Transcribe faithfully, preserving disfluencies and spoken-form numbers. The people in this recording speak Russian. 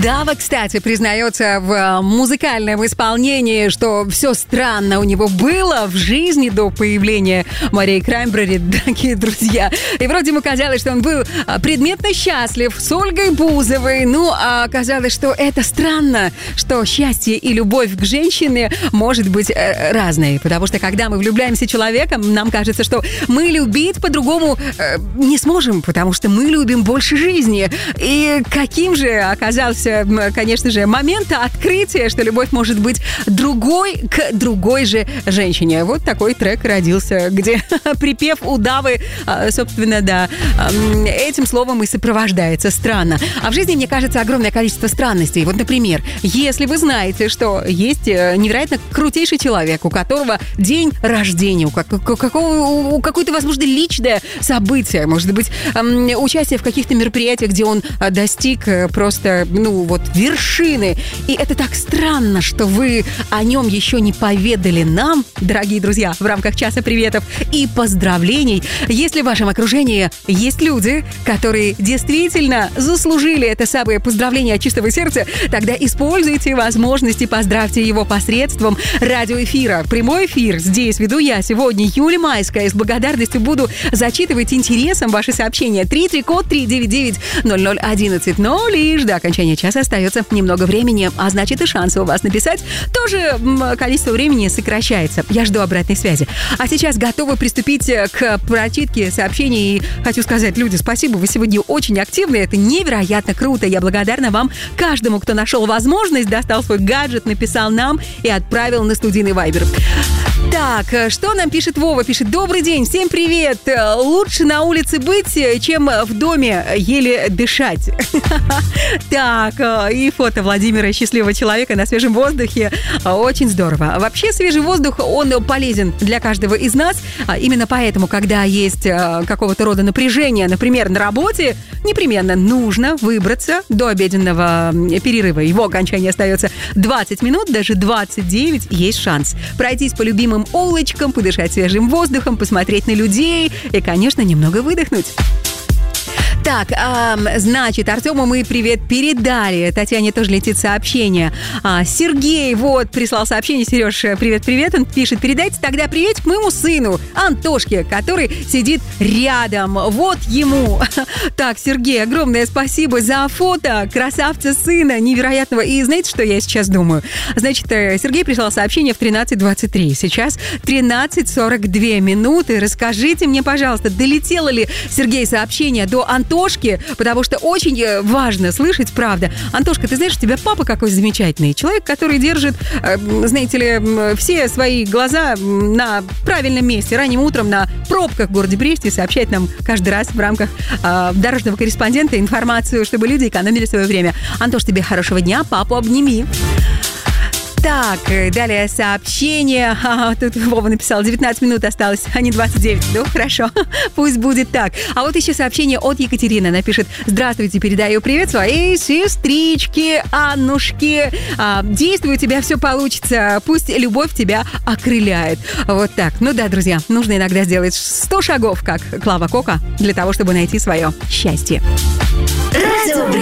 Удава, кстати, признается в музыкальном исполнении, что все странно у него было в жизни до появления Марии Краймбрери, дорогие друзья. И вроде ему казалось, что он был предметно счастлив с Ольгой Бузовой. Ну, а оказалось, что это странно, что счастье и любовь к женщине может быть э, разной. Потому что когда мы влюбляемся в человека, нам кажется, что мы любить по-другому э, не сможем, потому что мы любим больше жизни. И каким же оказался, конечно же, момент открытия, что любовь может быть другой к другой же женщине. Вот такой трек родился, где припев Удавы, собственно, да, этим словом и сопровождается. Странно. А в жизни, мне кажется, огромное количество странностей. Вот, например, если вы знаете, что есть невероятно крутейший человек, у которого день рождения, у, какого, у какое-то, возможно, личное событие, может быть, участие в каких-то мероприятиях, где он достиг просто, ну, вот, вершины. И это так странно, что вы о нем еще не поведали нам, дорогие друзья, в рамках часа приветов и поздравлений. Если в вашем окружении есть люди, которые действительно заслужили это самое поздравление от чистого сердца, тогда используйте возможности, поздравьте его посредством радиоэфира. Прямой эфир здесь веду я сегодня, Юлия Майская. С благодарностью буду зачитывать интересом ваши сообщения. три три код три девять девять ноль ноль одиннадцать. Но лишь до окончания часа остается немного времени, а значит и шансы у вас написать тоже количество времени сокращается. Я жду обратной связи. А сейчас готовы приступить к прочитке сообщений. И хочу сказать, люди, спасибо, вы сегодня очень активны. Это невероятно круто. Я благодарна вам, каждому, кто нашел возможность, достал свой гаджет, написал нам и отправил на студийный вайбер. Так, что нам пишет Вова? Пишет: добрый день, всем привет. Лучше на улице быть, чем в доме еле дышать. Так, и фото Владимира, счастливого человека на свежем воздухе. Очень здорово. Вообще, свежий воздух, он полезен для каждого из нас. Именно поэтому, когда есть какого-то рода напряжение, например, на работе, непременно нужно выбраться до обеденного перерыва. Его окончание остается двадцать минут, даже двадцать девять, есть шанс пройтись по любимым улочкам, подышать свежим воздухом, посмотреть на людей и, конечно, немного выдохнуть. Так, а, значит, Артему мы привет передали. Татьяне тоже летит сообщение. А, Сергей, вот, прислал сообщение. Сереж, привет-привет. Он пишет: передайте тогда привет к моему сыну Антошке, который сидит рядом. Вот ему. Так, Сергей, огромное спасибо за фото красавца сына невероятного. И знаете, что я сейчас думаю? Значит, Сергей прислал сообщение в тринадцать двадцать три. Сейчас тринадцать сорок две минуты. Расскажите мне, пожалуйста, долетело ли, Сергей, сообщение до Антошки? Потому что очень важно слышать, правда. Антошка, ты знаешь, у тебя папа какой замечательный. Человек, который держит, знаете ли, все свои глаза на правильном месте. Ранним утром на пробках в городе Бресте сообщает нам каждый раз в рамках э, дорожного корреспондента информацию, чтобы люди экономили свое время. Антош, тебе хорошего дня, папу обними. Так, далее сообщение. А, тут Вова написал: девятнадцать минут осталось, а не двадцать девять. Ну, хорошо, пусть будет так. А вот еще сообщение от Екатерины. Она пишет: здравствуйте, передаю привет своей сестричке Аннушке. А, действуй, у тебя все получится. Пусть любовь тебя окрыляет. Вот так. Ну да, друзья, нужно иногда сделать сто шагов, как Клава Кока, для того, чтобы найти свое счастье. Радио